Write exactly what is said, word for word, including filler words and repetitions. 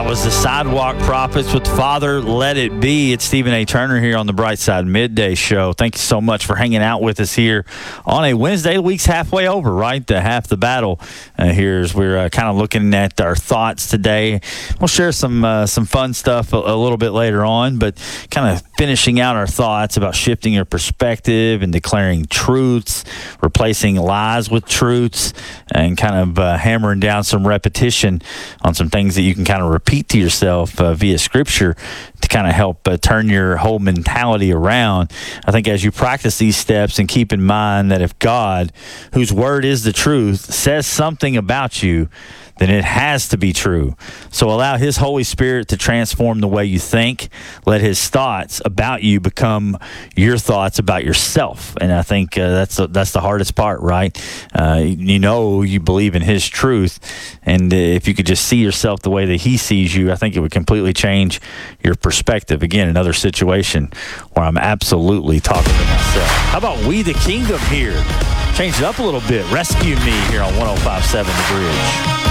was the Sidewalk Prophets with Father Let It Be. It's Stephen A. Turner here on the Brightside Midday Show. Thank you so much for hanging out with us here on a Wednesday. The week's halfway over, right? The half the battle uh, here as we're uh, kind of looking at our thoughts today. We'll share some uh, some fun stuff a, a little bit later on, but kind of finishing out our thoughts about shifting your perspective and declaring truths, replacing lies with truths, and kind of uh, hammering down some repetition on some things that you can kind of repeat to yourself uh, via Scripture to kind of help uh, turn your whole mentality around. I think as you practice these steps and keep in mind that if God, whose word is the truth, says something about you, then it has to be true. So allow His Holy Spirit to transform the way you think. Let His thoughts about you become your thoughts about yourself. And I think uh, that's the, that's the hardest part, right? Uh, you know you believe in His truth, and uh, if you could just see yourself the way that He sees you, I think it would completely change your perspective. Again, another situation where I'm absolutely talking to myself. How about We the Kingdom here? Change it up a little bit. Rescue Me here on one oh five point seven The Bridge.